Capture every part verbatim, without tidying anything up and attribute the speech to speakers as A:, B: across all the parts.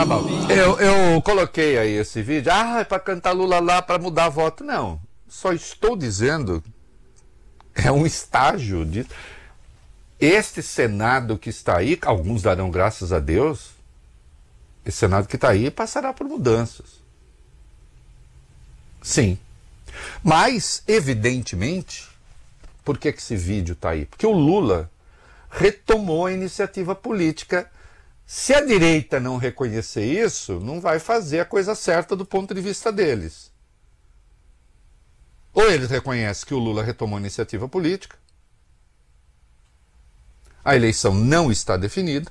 A: Tá bom. Eu, eu coloquei aí esse vídeo. Ah, é para cantar Lula lá, para mudar voto. Não. Só estou dizendo. É um estágio disso. Este Senado que está aí, alguns darão graças a Deus. Esse Senado que está aí passará por mudanças. Sim. Mas, evidentemente, por que que esse vídeo está aí? Porque o Lula retomou a iniciativa política. Se a direita não reconhecer isso, não vai fazer a coisa certa do ponto de vista deles. Ou eles reconhecem que o Lula retomou a iniciativa política, a eleição não está definida,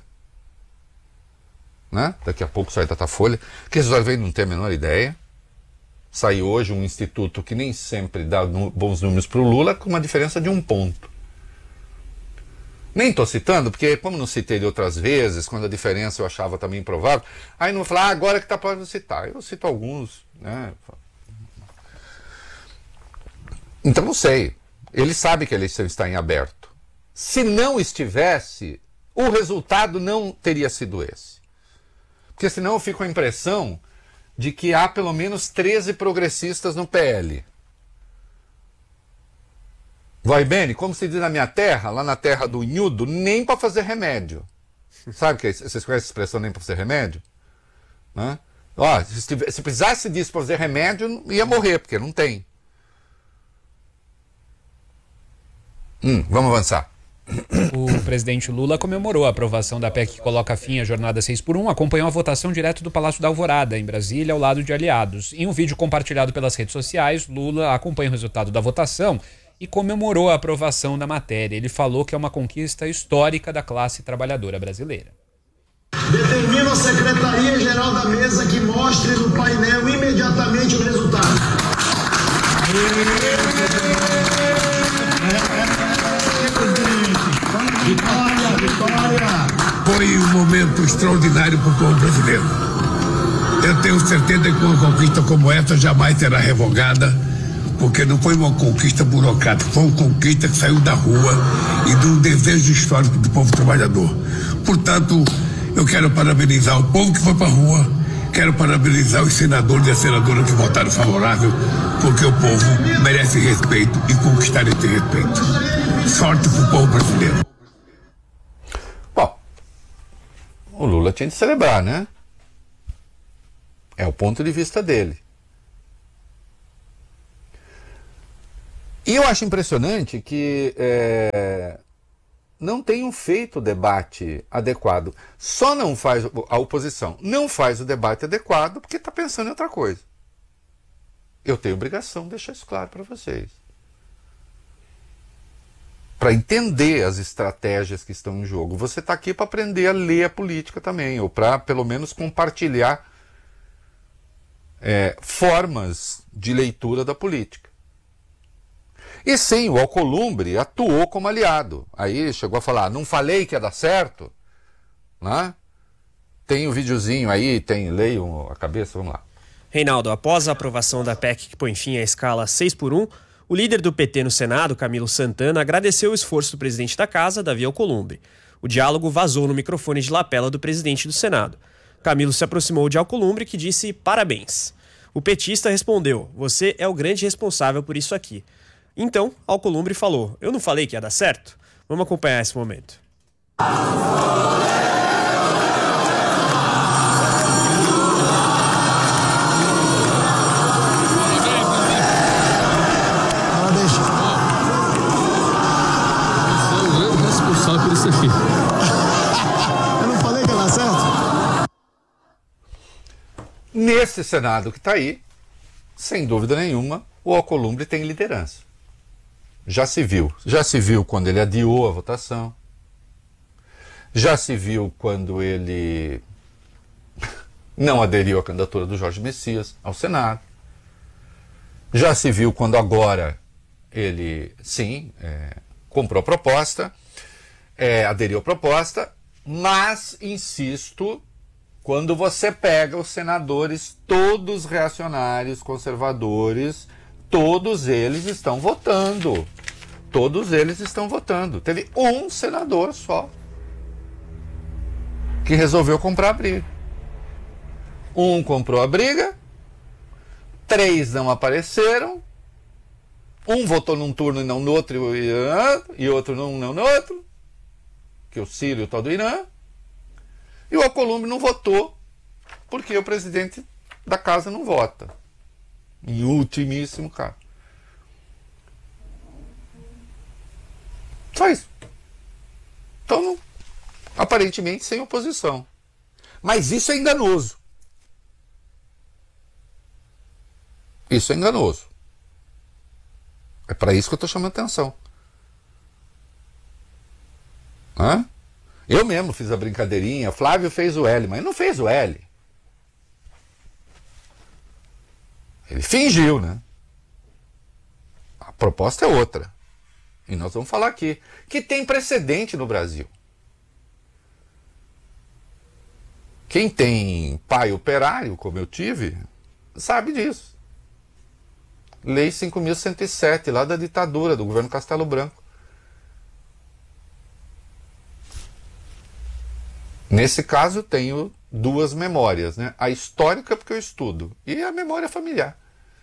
A: né? Daqui a pouco sai Datafolha, que eles não têm a menor ideia. Saiu hoje um instituto que nem sempre dá bons números para o Lula, com uma diferença de um ponto. Nem estou citando, porque como não citei de outras vezes, quando a diferença eu achava também improvável, aí não vou falar, ah, agora que está pronto citar. Eu cito alguns, né? Então não sei. Ele sabe que a eleição está em aberto. Se não estivesse, o resultado não teria sido esse. Porque senão eu fico com a impressão de que há pelo menos treze progressistas no P L. Vai bem, como se diz na minha terra, lá na terra do Nhudo, nem para fazer remédio. Sabe que vocês conhecem a expressão nem para fazer remédio? Né? Ó, se, se precisasse disso para fazer remédio, ia morrer, porque não tem. Hum, vamos avançar.
B: O presidente Lula comemorou a aprovação da P E C que coloca fim à jornada seis por um, acompanhou a votação direto do Palácio da Alvorada, em Brasília, ao lado de aliados. Em um vídeo compartilhado pelas redes sociais, Lula acompanha o resultado da votação e comemorou a aprovação da matéria. Ele falou que é uma conquista histórica da classe trabalhadora brasileira.
C: Determino a Secretaria-Geral da Mesa que mostre no painel imediatamente o resultado. Vitória, vitória!
D: Foi um momento extraordinário para o povo brasileiro. Eu tenho certeza que uma conquista como essa jamais será revogada, porque não foi uma conquista burocrática, foi uma conquista que saiu da rua e de um desejo histórico do povo trabalhador. Portanto, eu quero parabenizar o povo que foi para a rua, quero parabenizar os senadores e as senadoras que votaram favorável, porque o povo merece respeito e conquistar esse respeito. Sorte para o povo brasileiro.
A: Bom, o Lula tinha de celebrar, né? É o ponto de vista dele. E eu acho impressionante que é, não tenham feito o debate adequado. Só não faz, a oposição não faz o debate adequado porque está pensando em outra coisa. Eu tenho obrigação de deixar isso claro para vocês. Para entender as estratégias que estão em jogo. Você está aqui para aprender a ler a política também, ou para pelo menos compartilhar é, formas de leitura da política. E sim, o Alcolumbre atuou como aliado. Aí chegou a falar, não falei que ia dar certo? Né? Tem um videozinho aí, tem, leiam a cabeça, vamos lá.
E: Reinaldo, após a aprovação da P E C que põe fim à escala seis por um, o líder do P T no Senado, Camilo Santana, agradeceu o esforço do presidente da casa, Davi Alcolumbre. O diálogo vazou no microfone de lapela do presidente do Senado. Camilo se aproximou de Alcolumbre, que disse parabéns. O petista respondeu, você é o grande responsável por isso aqui. Então, Alcolumbre falou, eu não falei que ia dar certo? Vamos acompanhar esse momento.
F: Por isso aqui.
C: Eu não falei que ia dar certo?
A: Nesse Senado que está aí, sem dúvida nenhuma, o Alcolumbre tem liderança. Já se viu. Já se viu quando ele adiou a votação. Já se viu quando ele não aderiu à candidatura do Jorge Messias ao Senado. Já se viu quando agora ele, sim, é, comprou a proposta, é, aderiu à proposta, mas, insisto, quando você pega os senadores todos reacionários, conservadores, todos eles estão votando. Todos eles estão votando. Teve um senador só que resolveu comprar briga. Um comprou a briga, três não apareceram, um votou num turno e não no outro, e, e outro num não no outro, que é o Ciro e o tal do Irã, e o Alcolumbre não votou, porque o presidente da casa não vota. Em ultimíssimo caso. Só isso. Então, não, aparentemente sem oposição. Mas isso é enganoso. Isso é enganoso. É para isso que eu estou chamando atenção. Hã? Eu mesmo fiz a brincadeirinha, Flávio fez o L, mas não fez o L. Ele fingiu, né? A proposta é outra. E nós vamos falar aqui. Que tem precedente no Brasil. Quem tem pai operário, como eu tive, sabe disso. Lei cinco mil cento e sete, lá da ditadura, do governo Castelo Branco. Nesse caso, eu tenho duas memórias, né? A histórica, porque eu estudo, e a memória familiar.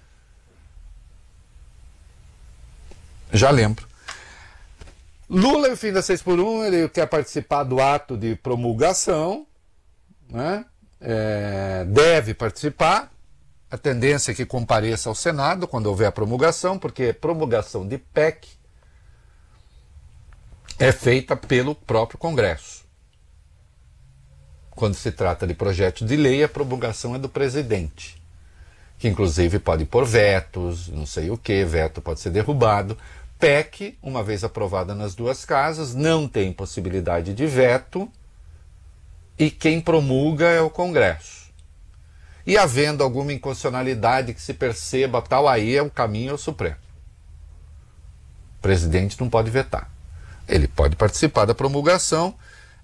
A: Já lembro. Lula, no fim da seis por um, ele quer participar do ato de promulgação, né? É, deve participar. A tendência é que compareça ao Senado quando houver a promulgação, porque promulgação de P E C é feita pelo próprio Congresso. Quando se trata de projeto de lei, a promulgação é do presidente, que inclusive pode pôr vetos, não sei o que, veto pode ser derrubado. P E C, uma vez aprovada nas duas casas, não tem possibilidade de veto, e quem promulga é o Congresso. E havendo alguma inconstitucionalidade que se perceba tal, aí é o caminho ao Supremo. O presidente não pode vetar. Ele pode participar da promulgação.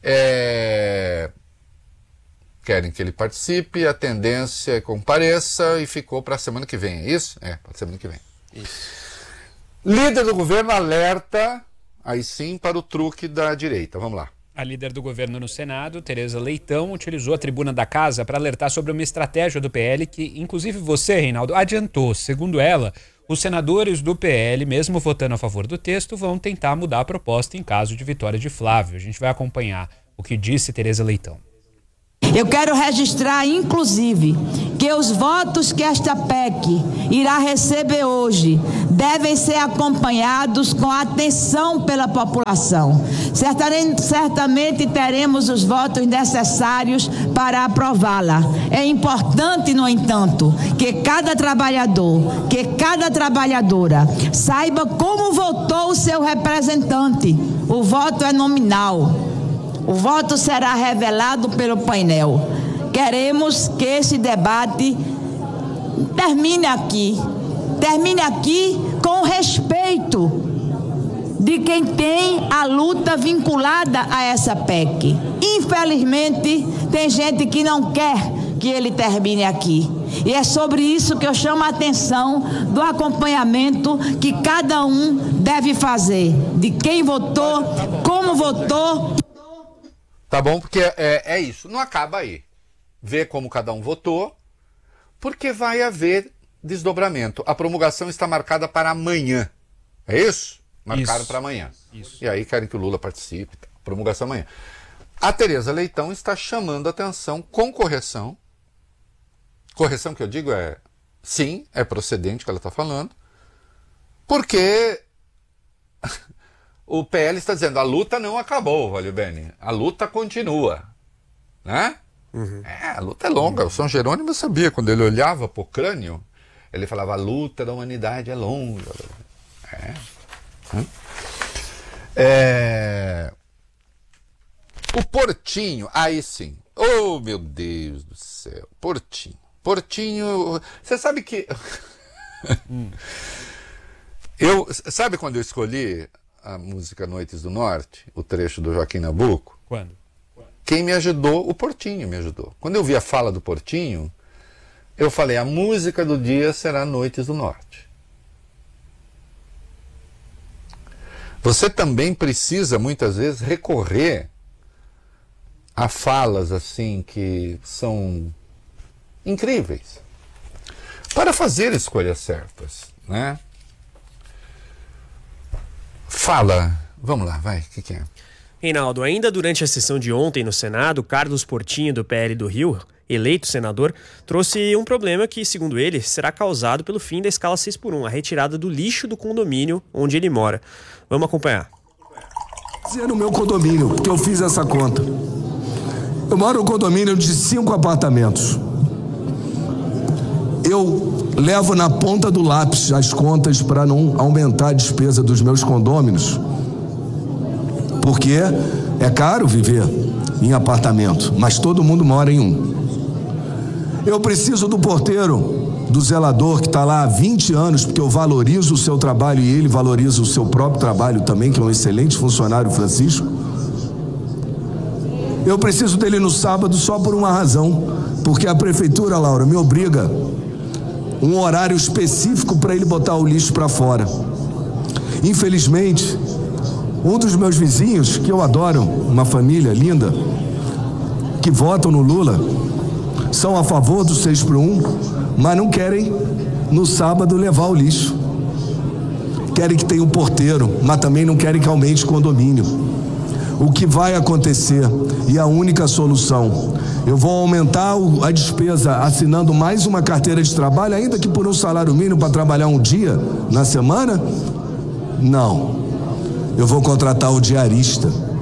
A: É... Querem que ele participe, a tendência é que compareça, e ficou para a semana que vem. É isso? É, para a semana que vem. Isso. Líder do governo alerta, aí sim, para o truque da direita. Vamos lá.
B: A líder do governo no Senado, Tereza Leitão, utilizou a tribuna da casa para alertar sobre uma estratégia do P L que, inclusive você, Reinaldo, adiantou. Segundo ela, os senadores do P L, mesmo votando a favor do texto, vão tentar mudar a proposta em caso de vitória de Flávio. A gente vai acompanhar o que disse Tereza Leitão.
F: Eu quero registrar, inclusive, que os votos que esta P E C irá receber hoje devem ser acompanhados com atenção pela população. Certamente, certamente teremos os votos necessários para aprová-la. É importante, no entanto, que cada trabalhador, que cada trabalhadora saiba como votou o seu representante. O voto é nominal. O voto será revelado pelo painel. Queremos que esse debate termine aqui. Termine aqui com respeito de quem tem a luta vinculada a essa P E C. Infelizmente, tem gente que não quer que ele termine aqui. E é sobre isso que eu chamo a atenção do acompanhamento que cada um deve fazer. De quem votou, como votou.
A: Tá bom? Porque é, é isso. Não acaba aí. Vê como cada um votou, porque vai haver desdobramento. A promulgação está marcada para amanhã. É isso? Marcaram para amanhã. Isso. E aí querem que o Lula participe. Tá? Promulgação amanhã. A Tereza Leitão está chamando a atenção com correção. Correção que eu digo é, sim, é procedente o que ela está falando, porque o P L está dizendo, a luta não acabou, Valio Bene. A luta continua. Né? Uhum. É, a luta é longa. O São Jerônimo sabia, quando ele olhava para o crânio, ele falava, a luta da humanidade é longa. É. É... O Portinho, aí sim. Oh, meu Deus do céu. Portinho. Portinho, você sabe que... hum. eu, sabe quando eu escolhi a música Noites do Norte, o trecho do Joaquim Nabuco?
B: Quando?
A: Quem me ajudou? O Portinho me ajudou. Quando eu vi a fala do Portinho, eu falei, a música do dia será Noites do Norte. Você também precisa, muitas vezes, recorrer a falas assim que são incríveis para fazer escolhas certas, né? Fala, vamos lá, vai, o que, que é?
E: Reinaldo, ainda durante a sessão de ontem no Senado, Carlos Portinho, do P L do Rio, eleito senador, trouxe um problema que, segundo ele, será causado pelo fim da escala seis por um, a retirada do lixo do condomínio onde ele mora. Vamos acompanhar.
G: No meu condomínio, que eu fiz essa conta. Eu moro num condomínio de cinco apartamentos. Eu levo na ponta do lápis as contas para não aumentar a despesa dos meus condôminos, porque é caro viver em apartamento, mas todo mundo mora em um. Eu preciso do porteiro, do zelador que está lá há vinte anos, porque eu valorizo o seu trabalho e ele valoriza o seu próprio trabalho também, que é um excelente funcionário, Francisco. Eu preciso dele no sábado só por uma razão, porque a prefeitura, Laura, me obriga um horário específico para ele botar o lixo para fora. Infelizmente, um dos meus vizinhos, que eu adoro, uma família linda, que votam no Lula, são a favor do seis por um, mas não querem no sábado levar o lixo. Querem que tenha um porteiro, mas também não querem que aumente o condomínio. O que vai acontecer, e a única solução, eu vou aumentar a despesa assinando mais uma carteira de trabalho, ainda que por um salário mínimo para trabalhar um dia na semana? Não. Eu vou contratar o diarista.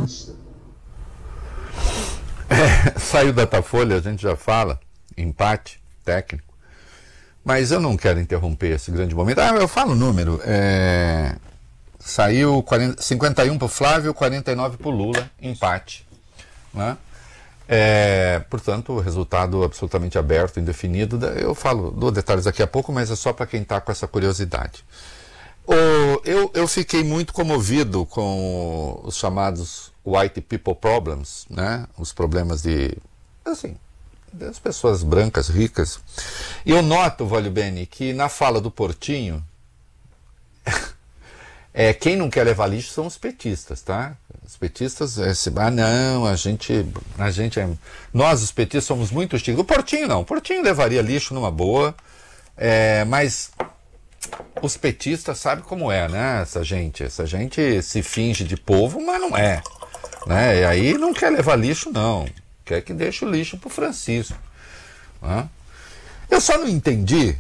A: É, saiu da Datafolha, a gente já fala, empate técnico, mas eu não quero interromper esse grande momento. Ah, eu falo o número, é... saiu quarenta, cinquenta e um para o Flávio, quarenta e nove para o Lula, empate, né? É, portanto, resultado absolutamente aberto, indefinido. Eu falo, dou detalhes daqui a pouco, mas é só para quem está com essa curiosidade. O, eu, eu fiquei muito comovido com os chamados white people problems, né? Os problemas de, assim, das pessoas brancas, ricas. E eu noto, Vale Bene, que na fala do Portinho, é, quem não quer levar lixo são os petistas, tá? Os petistas, é, se, ah não, a gente, a gente é, nós os petistas somos muito hostis. O Portinho não, o Portinho levaria lixo numa boa, é, mas os petistas sabem como é, né? Essa gente, essa gente se finge de povo, mas não é, né? E aí não quer levar lixo não, quer que deixe o lixo pro Francisco, né? Eu só não entendi,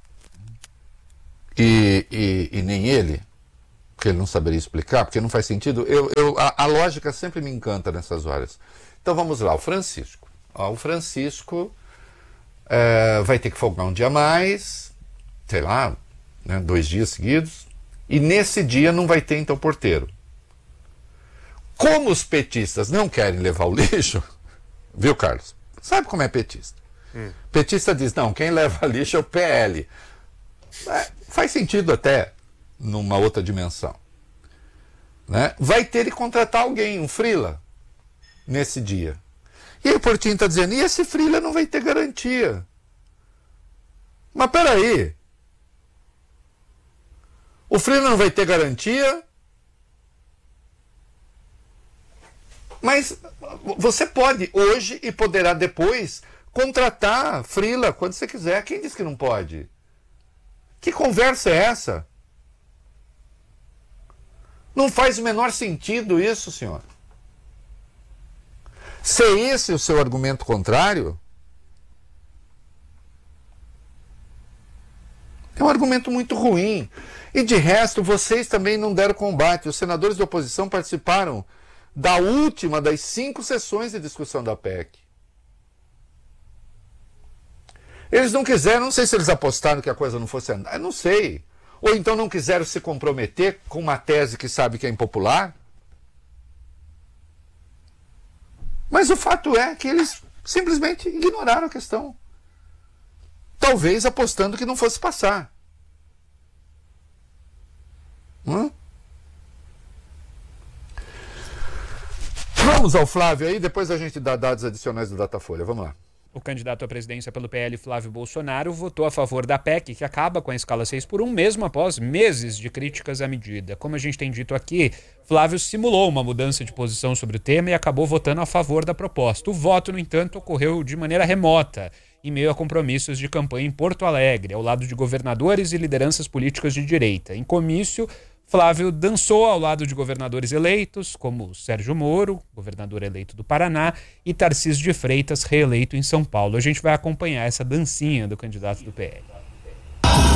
A: e, e, e nem ele, porque ele não saberia explicar, porque não faz sentido. Eu, eu, a, a lógica sempre me encanta nessas horas. Então vamos lá, o Francisco. Ó, o Francisco é, vai ter que folgar um dia a mais, sei lá, né, dois dias seguidos, e nesse dia não vai ter então porteiro. Como os petistas não querem levar o lixo, viu, Carlos? Sabe como é petista? Hum. Petista diz, não, quem leva lixo é o P L. É, faz sentido até numa outra dimensão, né? Vai ter que contratar alguém, um freela, nesse dia. E aí o Portinho está dizendo, e esse freela não vai ter garantia. Mas peraí, o freela não vai ter garantia, mas você pode hoje e poderá depois contratar freela quando você quiser. Quem diz que não pode? Que conversa é essa? Não faz o menor sentido isso, senhor. Se esse é o seu argumento contrário, é um argumento muito ruim. E de resto, vocês também não deram combate. Os senadores da oposição participaram da última das cinco sessões de discussão da P E C. Eles não quiseram, não sei se eles apostaram que a coisa não fosse andar, eu não sei. Ou então não quiseram se comprometer com uma tese que sabe que é impopular. Mas o fato é que eles simplesmente ignoraram a questão. Talvez apostando que não fosse passar. Hum? Vamos ao Flávio aí, depois a gente dá dados adicionais do Datafolha. Vamos lá.
B: O candidato à presidência pelo P L, Flávio Bolsonaro, votou a favor da P E C, que acaba com a escala seis por um, mesmo após meses de críticas à medida. Como a gente tem dito aqui, Flávio simulou uma mudança de posição sobre o tema e acabou votando a favor da proposta. O voto, no entanto, ocorreu de maneira remota em meio a compromissos de campanha em Porto Alegre, ao lado de governadores e lideranças políticas de direita. Em comício, Flávio dançou ao lado de governadores eleitos, como Sérgio Moro, governador eleito do Paraná, e Tarcísio de Freitas, reeleito em São Paulo. A gente vai acompanhar essa dancinha do candidato do P L.